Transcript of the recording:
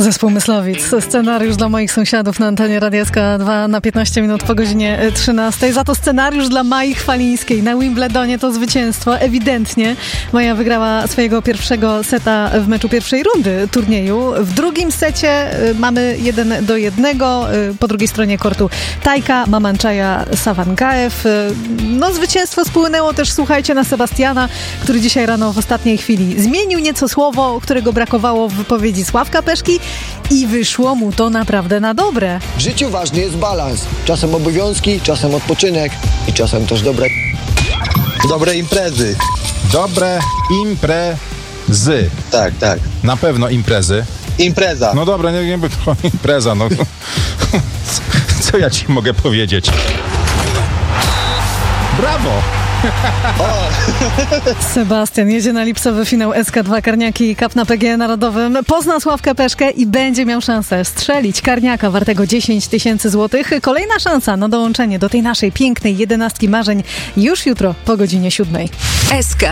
Zespół Myslowic. Scenariusz dla moich sąsiadów na antenie Radia SK2 na 15 minut po godzinie 13. Za to scenariusz dla Mai Chwalińskiej. Na Wimbledonie to zwycięstwo. Ewidentnie Maja wygrała swojego pierwszego seta w meczu pierwszej rundy turnieju. W drugim secie mamy 1-1. Po drugiej stronie kortu Tajka, Mamanczaja, Sawangaev. No zwycięstwo spłynęło też, słuchajcie, na Sebastiana, który dzisiaj rano w ostatniej chwili zmienił nieco słowo, którego brakowało w wypowiedzi Sławka Peszki i wyszło mu to naprawdę na dobre. W życiu ważny jest balans. Czasem obowiązki, czasem odpoczynek i czasem też dobre imprezy. Dobre imprezy. Tak. Na pewno imprezy. Impreza. No dobra, nie to impreza, no. Co ja ci mogę powiedzieć? Brawo! Sebastian jedzie na lipcowy finał SK2 Karniaki Cup na PGE Narodowym. Pozna Sławkę Peszkę i będzie miał szansę strzelić karniaka wartego 10 000 złotych. Kolejna szansa na dołączenie do tej naszej pięknej 11 marzeń już jutro po godzinie 7. SK